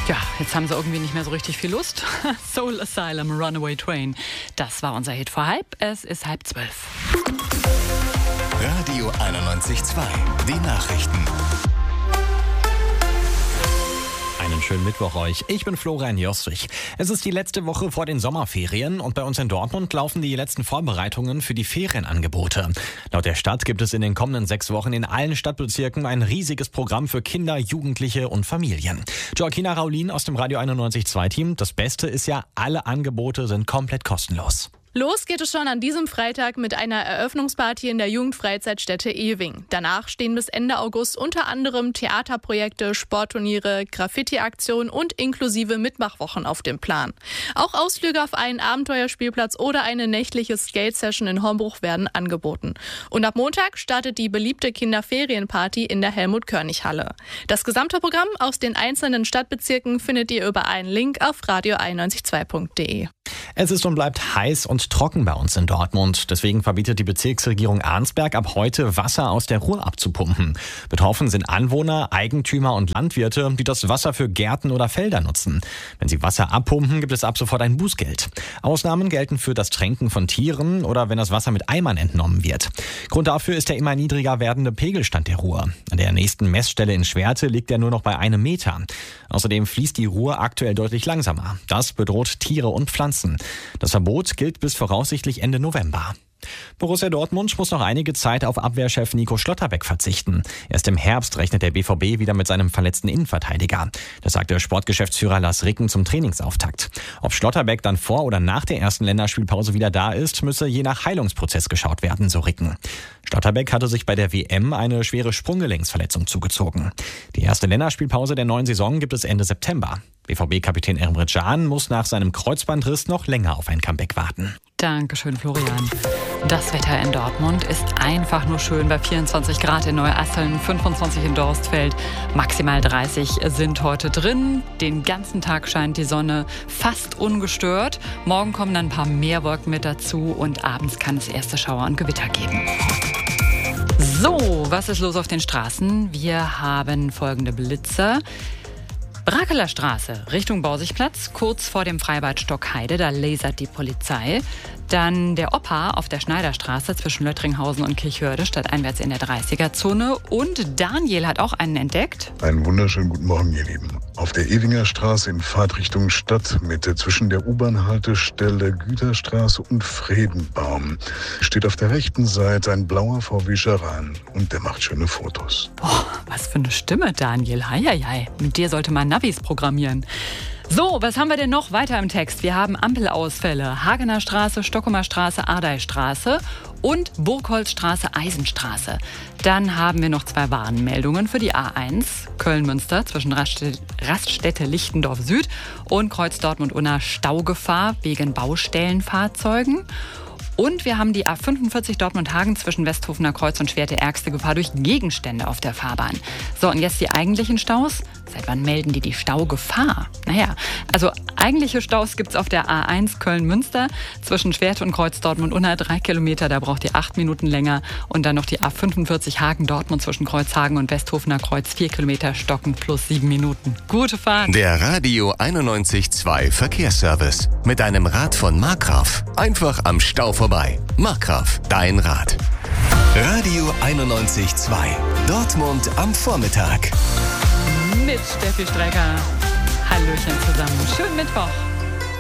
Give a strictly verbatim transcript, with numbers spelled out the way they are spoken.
Ja, jetzt haben sie irgendwie nicht mehr so richtig viel Lust. Soul Asylum, Runaway Train. Das war unser Hit vor halb. Es ist halb zwölf. Radio einundneunzig Komma zwei. Die Nachrichten. Einen schönen Mittwoch euch. Ich bin Florian Jostrich. Es ist die letzte Woche vor den Sommerferien und bei uns in Dortmund laufen die letzten Vorbereitungen für die Ferienangebote. Laut der Stadt gibt es in den kommenden sechs Wochen in allen Stadtbezirken ein riesiges Programm für Kinder, Jugendliche und Familien. Joaquina Raulin aus dem Radio einundneunzig Komma zwei Team. Das Beste ist ja, alle Angebote sind komplett kostenlos. Los geht es schon an diesem Freitag mit einer Eröffnungsparty in der Jugendfreizeitstätte Ewing. Danach stehen bis Ende August unter anderem Theaterprojekte, Sportturniere, Graffiti-Aktionen und inklusive Mitmachwochen auf dem Plan. Auch Ausflüge auf einen Abenteuerspielplatz oder eine nächtliche Skate-Session in Hombruch werden angeboten. Und ab Montag startet die beliebte Kinderferienparty in der Helmut-Körnig-Halle. Das gesamte Programm aus den einzelnen Stadtbezirken findet ihr über einen Link auf radio einundneunzig Komma zwei punkt de. Es ist und bleibt heiß und trocken bei uns in Dortmund. Deswegen verbietet die Bezirksregierung Arnsberg ab heute, Wasser aus der Ruhr abzupumpen. Betroffen sind Anwohner, Eigentümer und Landwirte, die das Wasser für Gärten oder Felder nutzen. Wenn sie Wasser abpumpen, gibt es ab sofort ein Bußgeld. Ausnahmen gelten für das Tränken von Tieren oder wenn das Wasser mit Eimern entnommen wird. Grund dafür ist der immer niedriger werdende Pegelstand der Ruhr. An der nächsten Messstelle in Schwerte liegt er nur noch bei einem Meter. Außerdem fließt die Ruhr aktuell deutlich langsamer. Das bedroht Tiere und Pflanzen. Das Verbot gilt bis voraussichtlich Ende November. Borussia Dortmund muss noch einige Zeit auf Abwehrchef Nico Schlotterbeck verzichten. Erst im Herbst rechnet der B V B wieder mit seinem verletzten Innenverteidiger. Das sagte Sportgeschäftsführer Lars Ricken zum Trainingsauftakt. Ob Schlotterbeck dann vor oder nach der ersten Länderspielpause wieder da ist, müsse je nach Heilungsprozess geschaut werden, so Ricken. Schlotterbeck hatte sich bei der W M eine schwere Sprunggelenksverletzung zugezogen. Die erste Länderspielpause der neuen Saison gibt es Ende September. B V B-Kapitän Emre Can muss nach seinem Kreuzbandriss noch länger auf ein Comeback warten. Dankeschön, Florian. Das Wetter in Dortmund ist einfach nur schön bei vierundzwanzig Grad in Neuasseln, fünfundzwanzig in Dorstfeld, maximal dreißig sind heute drin. Den ganzen Tag scheint die Sonne fast ungestört. Morgen kommen dann ein paar mehr Wolken mit dazu und abends kann es erste Schauer und Gewitter geben. So, was ist los auf den Straßen? Wir haben folgende Blitzer. Brakeler Straße, Richtung Borsigplatz, kurz vor dem Freibad Stockheide, da lasert die Polizei. Dann der Opa auf der Schneiderstraße zwischen Löttringhausen und Kirchhörde, stadteinwärts in der dreißiger-Zone. Und Daniel hat auch einen entdeckt. Einen wunderschönen guten Morgen, ihr Lieben. Auf der Ewinger Straße in Fahrtrichtung Stadtmitte zwischen der U-Bahn-Haltestelle Güterstraße und Friedenbaum steht auf der rechten Seite ein blauer V W Charan und der macht schöne Fotos. Boah, was für eine Stimme, Daniel. Heieiei, mit dir sollte man Navis programmieren. So, was haben wir denn noch weiter im Text? Wir haben Ampelausfälle, Hagener Straße, Stockumer Straße, Ardeistraße und Burgholzstraße, Eisenstraße. Dann haben wir noch zwei Warnmeldungen für die A eins, Köln-Münster zwischen Raststätte, Raststätte Lichtendorf Süd und Kreuz Dortmund-Unna Staugefahr wegen Baustellenfahrzeugen. Und wir haben die A fünfundvierzig Dortmund-Hagen zwischen Westhofener Kreuz und Schwerte ärgste Gefahr durch Gegenstände auf der Fahrbahn. So, und jetzt die eigentlichen Staus. Seit wann melden die die Staugefahr? Naja, also eigentliche Staus gibt's auf der A eins Köln-Münster zwischen Schwerte und Kreuz Dortmund-Unna drei Kilometer. Da braucht ihr acht Minuten länger. Und dann noch die A fünfundvierzig Hagen-Dortmund zwischen Kreuzhagen und Westhofener Kreuz vier Kilometer Stocken plus sieben Minuten. Gute Fahrt. Der Radio einundneunzig Komma zwei Verkehrsservice. Mit einem Rad von Markgraf. Einfach am Stau vorbei. Markgraf, dein Rad. Radio einundneunzig Komma zwei. Dortmund am Vormittag. Mit Steffi Strecker. Hallöchen zusammen. Schönen Mittwoch.